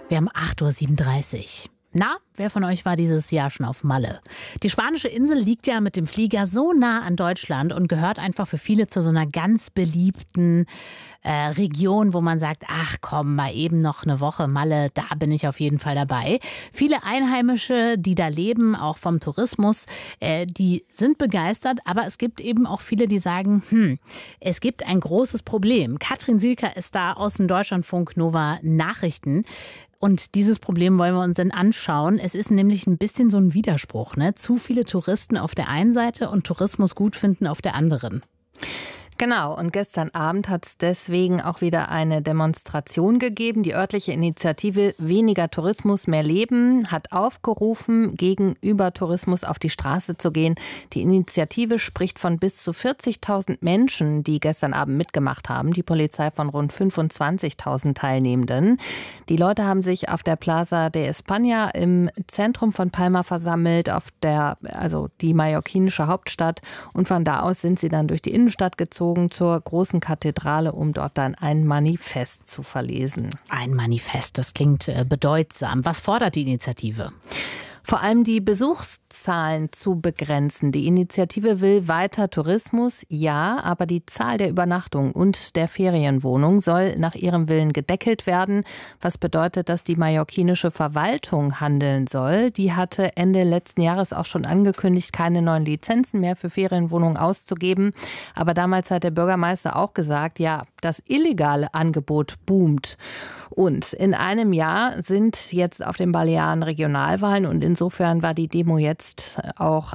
Wir haben 8:37 Uhr. Na, wer von euch war dieses Jahr schon auf Malle? Die spanische Insel liegt ja mit dem Flieger so nah an Deutschland und gehört einfach für viele zu so einer ganz beliebten Region, wo man sagt, ach komm, mal eben noch eine Woche Malle, da bin ich auf jeden Fall dabei. Viele Einheimische, die da leben, auch vom Tourismus, die sind begeistert, aber es gibt eben auch viele, die sagen, es gibt ein großes Problem. Katrin Sielker ist da aus dem Deutschlandfunk Nova Nachrichten. Und dieses Problem wollen wir uns dann anschauen. Es ist nämlich ein bisschen so ein Widerspruch, ne? Zu viele Touristen auf der einen Seite und Tourismus gut finden auf der anderen. Genau, und gestern Abend hat es deswegen auch wieder eine Demonstration gegeben. Die örtliche Initiative Weniger Tourismus, mehr Leben hat aufgerufen, gegen Übertourismus auf die Straße zu gehen. Die Initiative spricht von bis zu 40.000 Menschen, die gestern Abend mitgemacht haben. Die Polizei von rund 25.000 Teilnehmenden. Die Leute haben sich auf der Plaza de España im Zentrum von Palma versammelt, die mallorquinische Hauptstadt. Und von da aus sind sie dann durch die Innenstadt gezogen zur großen Kathedrale, um dort dann ein Manifest zu verlesen. Ein Manifest, das klingt bedeutsam. Was fordert die Initiative? Vor allem die Besuchszahlen zu begrenzen. Die Initiative will weiter Tourismus, ja, aber die Zahl der Übernachtungen und der Ferienwohnungen soll nach ihrem Willen gedeckelt werden. Was bedeutet, dass die mallorquinische Verwaltung handeln soll. Die hatte Ende letzten Jahres auch schon angekündigt, keine neuen Lizenzen mehr für Ferienwohnungen auszugeben. Aber damals hat der Bürgermeister auch gesagt, ja, das illegale Angebot boomt. Und in einem Jahr sind jetzt auf den Balearen Regionalwahlen und insofern war die Demo jetzt auch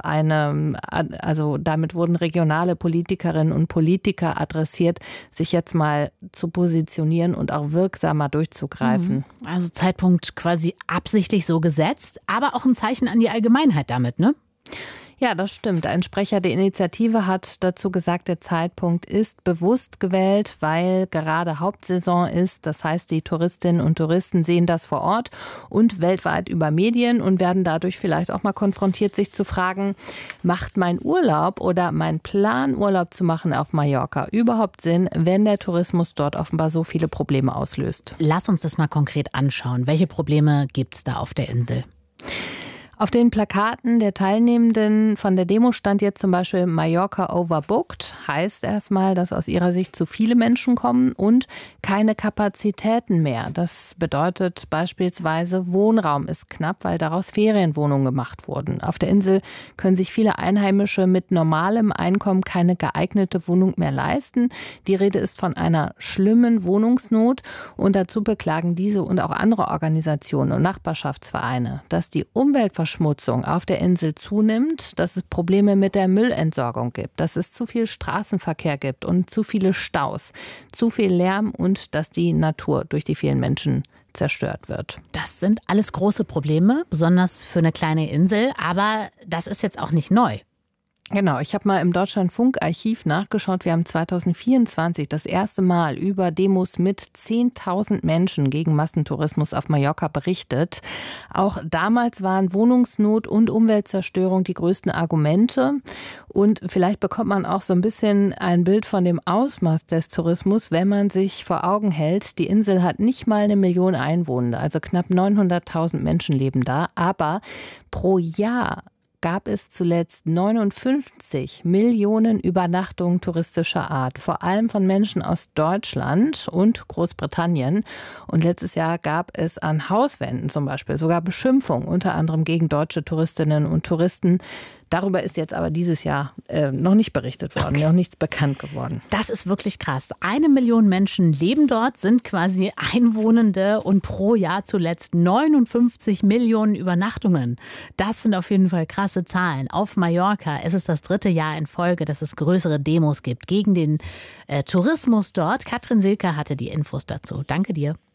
damit wurden regionale Politikerinnen und Politiker adressiert, sich jetzt mal zu positionieren und auch wirksamer durchzugreifen. Also Zeitpunkt quasi absichtlich so gesetzt, aber auch ein Zeichen an die Allgemeinheit damit, ne? Ja, das stimmt. Ein Sprecher der Initiative hat dazu gesagt, der Zeitpunkt ist bewusst gewählt, weil gerade Hauptsaison ist. Das heißt, die Touristinnen und Touristen sehen das vor Ort und weltweit über Medien und werden dadurch vielleicht auch mal konfrontiert, sich zu fragen, macht mein Urlaub oder mein Plan, Urlaub zu machen auf Mallorca überhaupt Sinn, wenn der Tourismus dort offenbar so viele Probleme auslöst? Lass uns das mal konkret anschauen. Welche Probleme gibt es da auf der Insel? Auf den Plakaten der Teilnehmenden von der Demo stand jetzt zum Beispiel Mallorca overbooked. Heißt erstmal, dass aus ihrer Sicht zu viele Menschen kommen und keine Kapazitäten mehr. Das bedeutet beispielsweise, Wohnraum ist knapp, weil daraus Ferienwohnungen gemacht wurden. Auf der Insel können sich viele Einheimische mit normalem Einkommen keine geeignete Wohnung mehr leisten. Die Rede ist von einer schlimmen Wohnungsnot und dazu beklagen diese und auch andere Organisationen und Nachbarschaftsvereine, dass die Umweltverschmutzung auf der Insel zunimmt, dass es Probleme mit der Müllentsorgung gibt, dass es zu viel Straßenverkehr gibt und zu viele Staus, zu viel Lärm und dass die Natur durch die vielen Menschen zerstört wird. Das sind alles große Probleme, besonders für eine kleine Insel, aber das ist jetzt auch nicht neu. Genau, ich habe mal im Deutschlandfunk-Archiv nachgeschaut. Wir haben 2024 das erste Mal über Demos mit 10.000 Menschen gegen Massentourismus auf Mallorca berichtet. Auch damals waren Wohnungsnot und Umweltzerstörung die größten Argumente. Und vielleicht bekommt man auch so ein bisschen ein Bild von dem Ausmaß des Tourismus, wenn man sich vor Augen hält, die Insel hat nicht mal 1 Million Einwohner, also knapp 900.000 Menschen leben da. Aber pro Jahr gab es zuletzt 59 Millionen Übernachtungen touristischer Art, vor allem von Menschen aus Deutschland und Großbritannien. Und letztes Jahr gab es an Hauswänden zum Beispiel sogar Beschimpfungen, unter anderem gegen deutsche Touristinnen und Touristen. Darüber ist jetzt aber dieses Jahr noch nicht berichtet worden, noch nichts bekannt geworden. Das ist wirklich krass. 1 Million Menschen leben dort, sind quasi Einwohnende und pro Jahr zuletzt 59 Millionen Übernachtungen. Das sind auf jeden Fall krasse Zahlen. Auf Mallorca ist es das 3. Jahr in Folge, dass es größere Demos gibt gegen den Tourismus dort. Katrin Sielker hatte die Infos dazu. Danke dir.